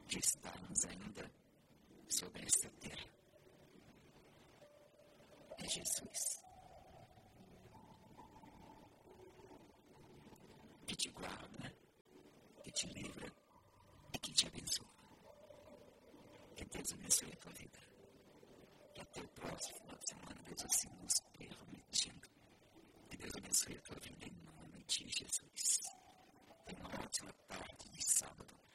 de estarmos ainda sobre essa terra. É Jesus, que te guarda, que te livra e que te abençoa. Que Deus abençoe a tua vida. E até o próximo final de semana, Deus assim nos permitindo. Que Deus abençoe a tua vida.